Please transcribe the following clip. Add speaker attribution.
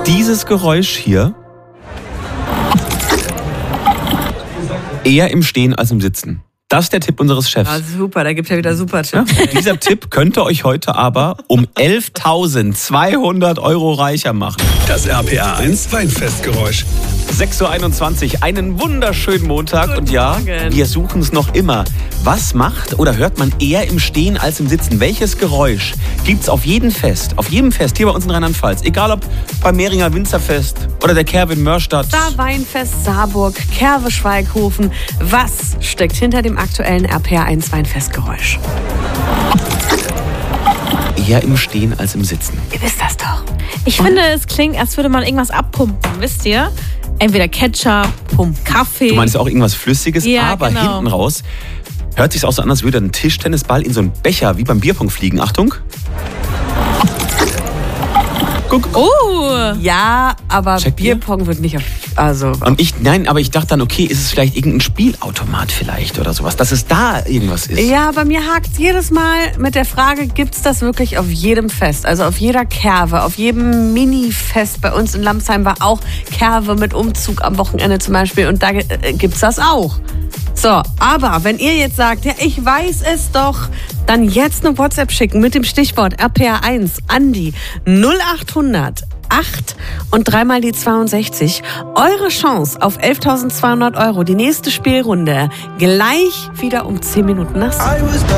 Speaker 1: dieses Geräusch hier eher im Stehen als im Sitzen. Das ist der Tipp unseres Chefs.
Speaker 2: Ah, super, da gibt ja wieder super Tipps.
Speaker 1: Ja, dieser Tipp könnte euch heute aber um 11.200 € reicher machen.
Speaker 3: Das RPA1 Weinfestgeräusch.
Speaker 1: 6.21 Uhr, einen wunderschönen Montag. Und ja,
Speaker 2: Morgen.
Speaker 1: wir suchen es noch immer. Was macht oder hört man eher im Stehen als im Sitzen? Welches Geräusch gibt's auf jedem Fest hier bei uns in Rheinland-Pfalz? Egal ob beim Mehringer Winzerfest oder der Kerwe in Mörstadt.
Speaker 2: Weinfest Saarburg, Kerwe Schweighofen. Was steckt hinter dem aktuellen RPA1 Weinfestgeräusch?
Speaker 1: Eher im Stehen als im Sitzen.
Speaker 2: Ihr wisst das doch.
Speaker 4: Ich finde, es klingt, als würde man irgendwas abpumpen, wisst ihr? Entweder Ketchup, Kaffee.
Speaker 1: Du meinst auch irgendwas Flüssiges,
Speaker 4: Ja,
Speaker 1: aber
Speaker 4: genau.
Speaker 1: hinten raus hört sich auch so an, als würde ein Tischtennisball in so einen Becher wie beim Bierpong fliegen. Achtung. Guck.
Speaker 4: Oh!
Speaker 2: Ja, aber
Speaker 1: Checkt ihr?
Speaker 2: Bierpong wird nicht auf... Also,
Speaker 1: Und ich dachte dann, okay, ist es vielleicht irgendein Spielautomat vielleicht oder sowas, dass es da irgendwas ist.
Speaker 2: ja, bei mir hakt jedes Mal mit der Frage, gibt's das wirklich auf jedem Fest? Also auf jeder Kerwe, auf jedem Mini-Fest. Bei uns in Lamsheim war auch Kerwe mit Umzug am Wochenende zum Beispiel. Und da gibt's das auch. So, aber wenn ihr jetzt sagt, ja, ich weiß es doch, dann jetzt eine WhatsApp schicken mit dem Stichwort RPA1 an die 0800 8 und dreimal die 62. Eure Chance auf 11.200 €. Die nächste Spielrunde gleich wieder um 10 Minuten nach 7.